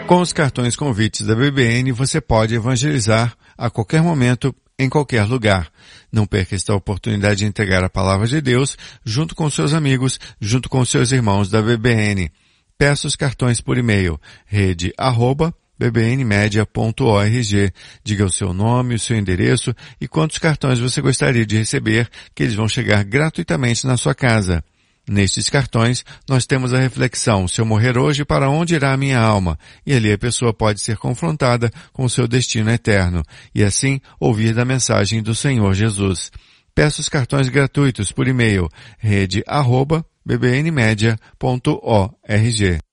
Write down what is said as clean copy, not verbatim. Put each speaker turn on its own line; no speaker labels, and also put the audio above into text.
Com os cartões convites da BBN, você pode evangelizar a qualquer momento, em qualquer lugar. Não perca esta oportunidade de entregar a palavra de Deus junto com seus amigos, junto com seus irmãos da BBN. Peça os cartões por e-mail, rede@bbnmedia.org. Diga o seu nome, o seu endereço e quantos cartões você gostaria de receber, que eles vão chegar gratuitamente na sua casa. Nestes cartões, nós temos a reflexão: se eu morrer hoje, para onde irá a minha alma? E ali a pessoa pode ser confrontada com o seu destino eterno, e assim ouvir da mensagem do Senhor Jesus. Peça os cartões gratuitos por e-mail, rede@bbnmedia.org.